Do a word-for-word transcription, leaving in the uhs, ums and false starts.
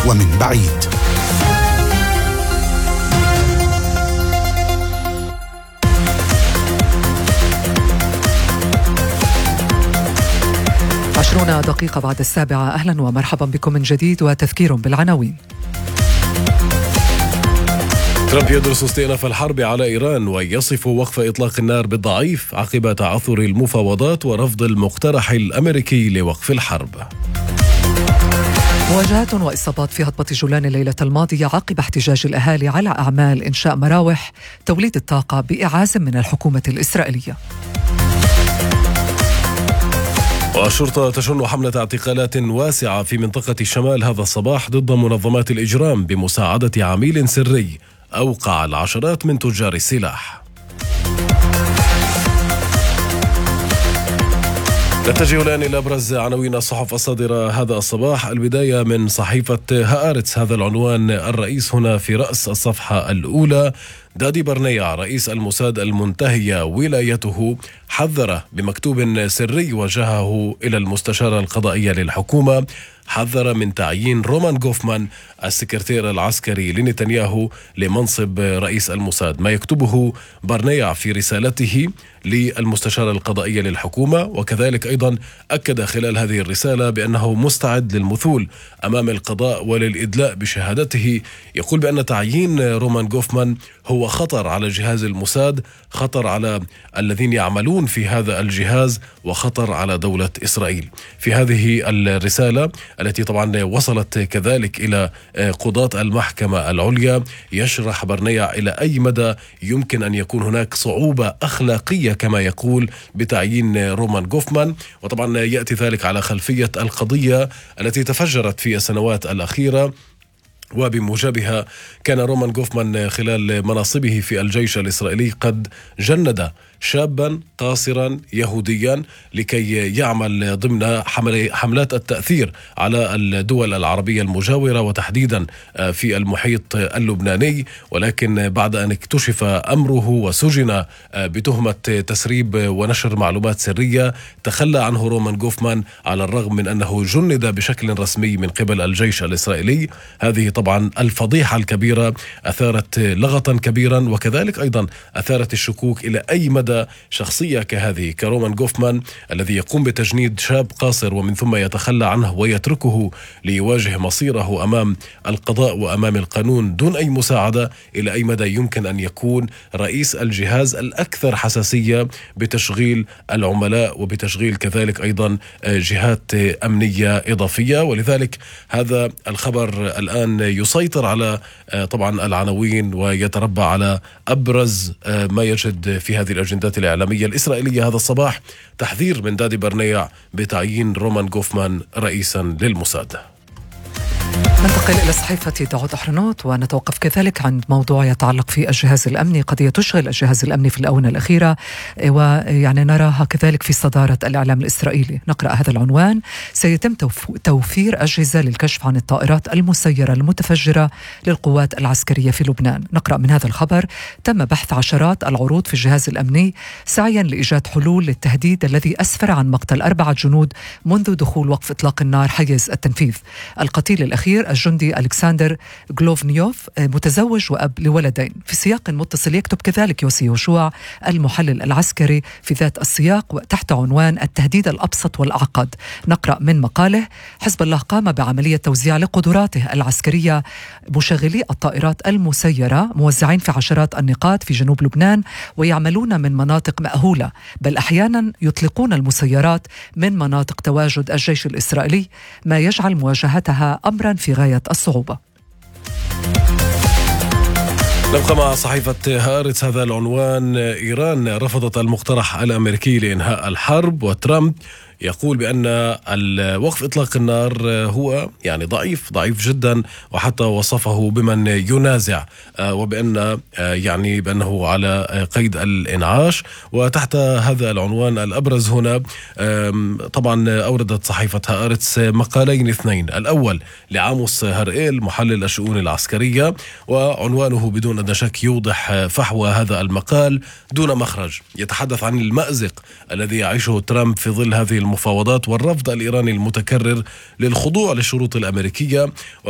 ومن بعيد. عشرون دقيقة بعد السابعة، أهلا ومرحبا بكم من جديد وتذكير بالعناوين. ترامب يدرس استئناف الحرب على إيران ويصف وقف إطلاق النار بالضعيف عقب تعثر المفاوضات ورفض المقترح الأمريكي لوقف الحرب. مواجهات وإصابات في هضبة جولان الليلة الماضية عقب احتجاج الأهالي على أعمال إنشاء مراوح توليد الطاقة بإعاز من الحكومة الإسرائيلية. والشرطة تشن حملة اعتقالات واسعة في منطقة شمال هذا الصباح ضد منظمات الإجرام بمساعدة عميل سري أوقع العشرات من تجار السلاح. نتجه الآن إلى أبرز عناوين الصحف الصادرة هذا الصباح. البداية من صحيفة هآرتس، هذا العنوان الرئيس هنا في رأس الصفحة الأولى: دادي برنيع رئيس الموساد المنتهية ولايته حذر بمكتوب سري وجهه إلى المستشارة القضائية للحكومة، حذر من تعيين رومان غوفمان السكرتير العسكري لنتنياهو لمنصب رئيس الموساد. ما يكتبه برنيع في رسالته للمستشارة القضائية للحكومة، وكذلك أيضا أكد خلال هذه الرسالة بأنه مستعد للمثول أمام القضاء وللإدلاء بشهادته. يقول بأن تعيين رومان غوفمان هو خطر على جهاز الموساد، خطر على الذين يعملون في هذا الجهاز، وخطر على دولة إسرائيل. في هذه الرسالة التي طبعا وصلت كذلك إلى قضاة المحكمة العليا، يشرح برنيع إلى أي مدى يمكن أن يكون هناك صعوبة أخلاقية كما يقول بتعيين رومان غوفمان. وطبعا يأتي ذلك على خلفية القضية التي تفجرت في السنوات الأخيرة، وبموجبها كان رومان غوفمان خلال مناصبه في الجيش الإسرائيلي قد جند شابا قاصرا يهوديا لكي يعمل ضمن حملات التأثير على الدول العربية المجاورة وتحديدا في المحيط اللبناني، ولكن بعد أن اكتشف أمره وسجن بتهمة تسريب ونشر معلومات سرية تخلى عنه رومان غوفمان على الرغم من أنه جند بشكل رسمي من قبل الجيش الإسرائيلي. هذه طبعا الفضيحة الكبيرة أثارت لغطا كبيرا، وكذلك أيضا أثارت الشكوك إلى أي مدى شخصية كهذه كرومان غوفمان الذي يقوم بتجنيد شاب قاصر ومن ثم يتخلى عنه ويتركه ليواجه مصيره أمام القضاء وأمام القانون دون أي مساعدة، إلى أي مدى يمكن أن يكون رئيس الجهاز الأكثر حساسية بتشغيل العملاء وبتشغيل كذلك أيضا جهات أمنية إضافية. ولذلك هذا الخبر الآن يسيطر على طبعا العناوين ويتربع على أبرز ما يجد في هذه الأجندات الإعلامية الإسرائيلية هذا الصباح: تحذير من دادي برنيع بتعيين رومان غوفمان رئيسا للموساد. ننتقل إلى صحيفة داود أحرنوت ونتوقف كذلك عند موضوع يتعلق في الجهاز الأمني، قضية تشغل الجهاز الأمني في الآونة الأخيرة ويعني نراها كذلك في صدارة الإعلام الإسرائيلي. نقرأ هذا العنوان: سيتم توفير أجهزة للكشف عن الطائرات المسيرة المتفجرة للقوات العسكرية في لبنان. نقرأ من هذا الخبر: تم بحث عشرات العروض في الجهاز الأمني سعيا لإيجاد حلول للتهديد الذي أسفر عن مقتل أربعة جنود منذ دخول وقف إطلاق النار حيز التنفيذ. القتيل الأخير الجندي ألكسندر غلوفنيوف متزوج وأب لولدين. في سياق متصل يكتب كذلك يوسي يوشوع المحلل العسكري في ذات السياق تحت عنوان التهديد الأبسط والأعقد. نقرأ من مقاله: حزب الله قام بعملية توزيع لقدراته العسكرية مشغلي الطائرات المسيرة موزعين في عشرات النقاط في جنوب لبنان ويعملون من مناطق مأهولة، بل أحيانا يطلقون المسيرات من مناطق تواجد الجيش الإسرائيلي، ما يجعل مواجهتها أمرا في غاية الصعوبة. نبقى مع صحيفة هآرتس، هذا العنوان: إيران رفضت المقترح الأمريكي لإنهاء الحرب، وترامب يقول بأن وقف إطلاق النار هو يعني ضعيف ضعيف جدا، وحتى وصفه بمن ينازع وبأن يعني بأنه على قيد الإنعاش. وتحت هذا العنوان الأبرز هنا طبعا أوردت صحيفة هآرتس مقالين اثنين: الأول لعاموس هرئيل محلل الشؤون العسكرية، وعنوانه بدون أدنى شك يوضح فحوى هذا المقال دون مخرج، يتحدث عن المأزق الذي يعيشه ترامب في ظل هذه المفاوضات والرفض الإيراني المتكرر للخضوع للشروط الأمريكية.